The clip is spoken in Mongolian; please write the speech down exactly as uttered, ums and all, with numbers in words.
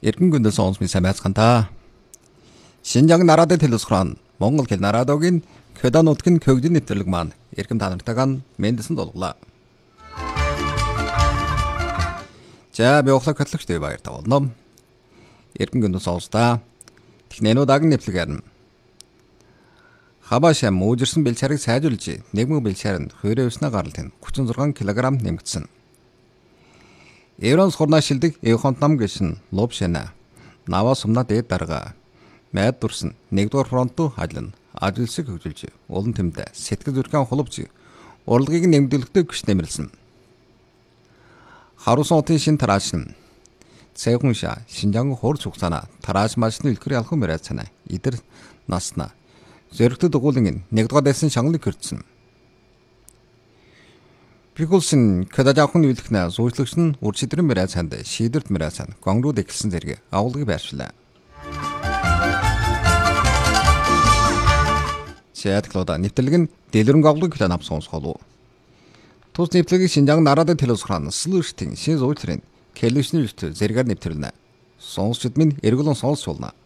Эргэн гүндэл сонсмын сайн байцгаана. Шинжаан нараадын телевизхэн Монгол хэл нараадогийн Кёдан нутгийн көгдөн нэвтрэлэг маань эрхэм та нартайгаа мэндэлсэн дуулглаа. За би ухлаа катлагчтай баяр тавуулна. Эргэн гүндэл сонстаа. Технэнүүдааг нэвтрэлгээр Хабаашаа мужирсан бэлчарыг сайжруулж нэгмэг бэлчаар нь хуурай уснаа гаралт нь тридцать шесть килограмм нэмэгдсэн. Еврон сурнаа шилдэг Эвхонт нам гişin Лобшена Нава сумна дээд дарга Майд дурсан нэгдүгээр фронтоо ажиллана. Ажилсаг хөгжүүлж улан тэмдэ сэтгэл зүрхэн холбож урлагийг нэмэгдүүлэхдээ күч нэмэрлсэн. Харуун хотын шин тараашин Цэхунша Шинжаан хурц хугацаана тарааш машины үлгэр ялхан мөрөөд санаа идэр насна зөрөгтөд дугуулын нэгдүгээр дэсэн шангалыг хөрцсөн. Пикулсын кадажахын үйлдэгнэ зуучлагч нь урчидрын мөрөөд санд шийдэрт мөрөөд сан гонгрууд эхэлсэн зэрэг агуулгыг байршлаа. Шийдклода нэвтрэлэг нь дэлгэрэнг агуулгыг план авсан сонсголоо. Тус нэвтрэлгийг Шинжаан нараадын телевизхэн слуштын шин зуучларын Кэлвишний үлт зэрэгээр нэвтрэлнэ. Сонсчид минь эргэлэн сонсч болно.